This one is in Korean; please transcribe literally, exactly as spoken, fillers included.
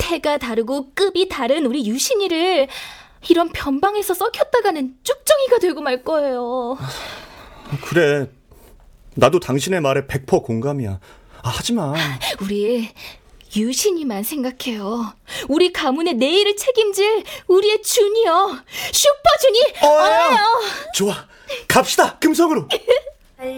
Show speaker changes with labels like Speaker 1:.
Speaker 1: 해가 다르고 급이 다른 우리 유신이를 이런 변방에서 썩혔다가는 쭉정이가 되고 말 거예요.
Speaker 2: 그래, 나도 당신의 말에 백 퍼센트 공감이야. 아, 하지만
Speaker 1: 우리 유신이만 생각해요. 우리 가문의 내일을 책임질 우리의 주니어, 슈퍼주니 알아요.
Speaker 2: 좋아, 갑시다, 금성으로.